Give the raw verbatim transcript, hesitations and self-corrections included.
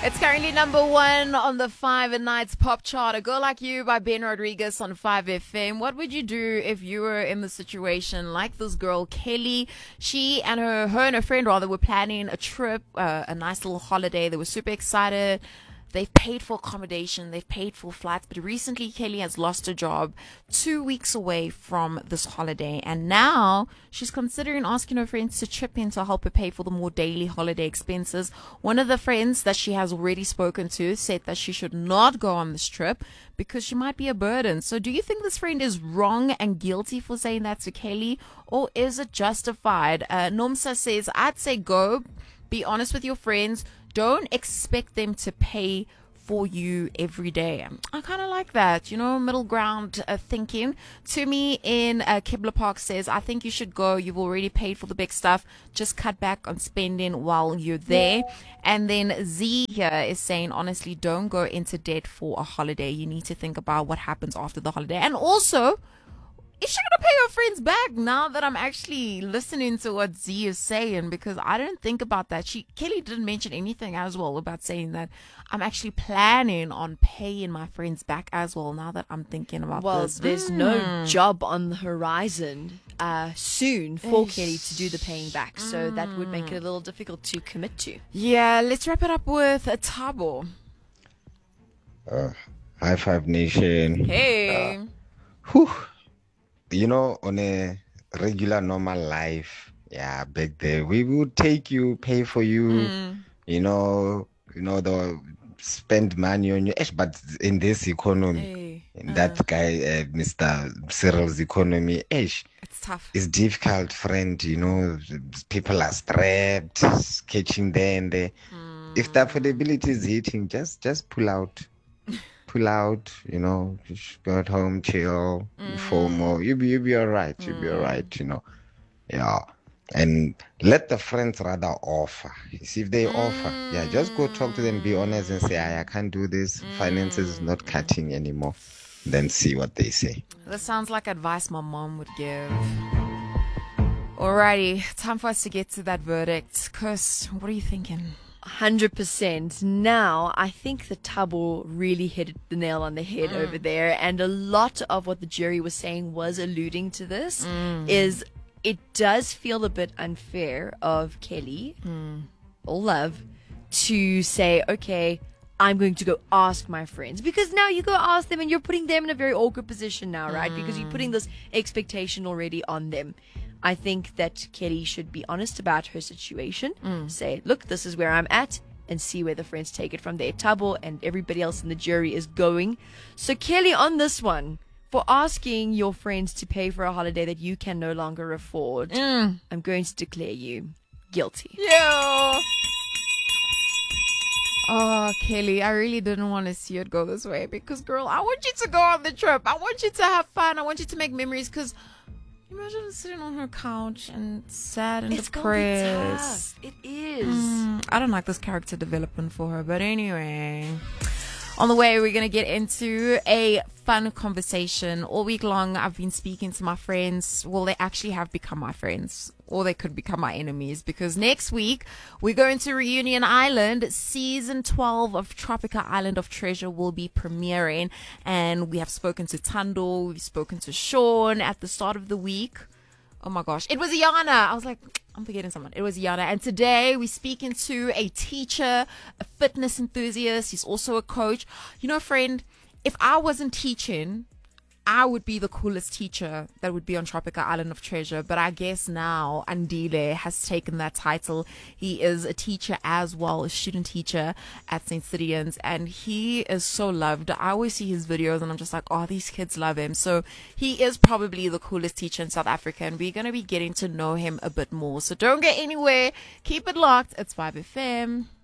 It's currently number one on the Five and Nights pop chart. A Girl Like You by Ben Rodriguez on five F M. What would you do if you were in the situation like this girl, Kelly? She and her, her and her friend rather were planning a trip, uh, a nice little holiday. They were super excited. They've paid for accommodation, they've paid for flights, but recently Kelly has lost her job two weeks away from this holiday, and now she's considering asking her friends to chip in to help her pay for the more daily holiday expenses. One of the friends that she has already spoken to said that she should not go on this trip because she might be a burden. So do you think this friend is wrong and guilty for saying that to Kelly, or is it justified? Uh, Nomsa says, I'd say go, be honest with your friends. Don't expect them to pay for you every day. I kind of like that, you know, middle ground uh, thinking. To me in uh, Kibler Park says, I think you should go. You've already paid for the big stuff. Just cut back on spending while you're there. And then Z here is saying, honestly, don't go into debt for a holiday. You need to think about what happens after the holiday. And also, is she gonna pay her friends back now that I'm actually listening to what Z is saying? Because I didn't think about that. She Kelly didn't mention anything as well about saying that I'm actually planning on paying my friends back as well. Now that I'm thinking about well, this, there's mm. no job on the horizon uh, soon for Kelly to do the paying back, so that would make it a little difficult to commit to. Yeah, let's wrap it up with a Tabo. Uh, high Five Nation. Hey. Uh, whew. You know, on a regular, normal life, yeah, back there, we would take you, pay for you, mm. you know, you know, the spend money on you. But in this economy, hey, in uh, that guy, uh, Mister Cyril's economy, ish, it's tough. It's difficult, friend. You know, people are strapped, catching there and there. Mm. If the affordability is hitting, just just pull out. Pull out, you know, just go at home, chill, mm. FOMO. You'll be, you'll be all right. You'll mm. be all right, you know. Yeah. And let the friends rather offer. See if they mm. offer. Yeah, just go talk to them, be honest, and say, I, I can't do this. Mm. Finances is not cutting anymore. Then see what they say. That sounds like advice my mom would give. Alrighty, time for us to get to that verdict. Kirst, what are you thinking? one hundred percent. Now, I think the Tabo really hit the nail on the head mm. over there. And a lot of what the jury was saying was alluding to this. Mm. Is it does feel a bit unfair of Kelly, mm. all love, to say, okay, I'm going to go ask my friends. Because now you go ask them and you're putting them in a very awkward position now, right? Mm. Because you're putting this expectation already on them. I think that Kelly should be honest about her situation. Mm. Say, look, this is where I'm at, and see where the friends take it from there. Tabo and everybody else in the jury is going. So Kelly, on this one, for asking your friends to pay for a holiday that you can no longer afford, mm. I'm going to declare you guilty. Yeah. Oh, Kelly, I really didn't want to see it go this way because, girl, I want you to go on the trip. I want you to have fun. I want you to make memories because imagine sitting on her couch and sad and it's depressed. It is. Mm, I don't like this character development for her. But anyway, on the way, we're going to get into a fun conversation. All week long, I've been speaking to my friends. Well, they actually have become my friends. Or they could become my enemies. Because next week, we're going to Reunion Island. Season twelve of Tropica Island of Treasure will be premiering. And we have spoken to Tando. We've spoken to Sean at the start of the week. Oh my gosh. It was Yana. I was like, I'm forgetting someone. It was Yana. And today we're speaking to a teacher, a fitness enthusiast. He's also a coach. You know, friend, if I wasn't teaching, I would be the coolest teacher that would be on Tropica Island of Treasure. But I guess now Andile has taken that title. He is a teacher as well, a student teacher at Saint Cyrian's. And he is so loved. I always see his videos and I'm just like, oh, these kids love him. So he is probably the coolest teacher in South Africa. And we're going to be getting to know him a bit more. So don't get anywhere. Keep it locked. It's five F M.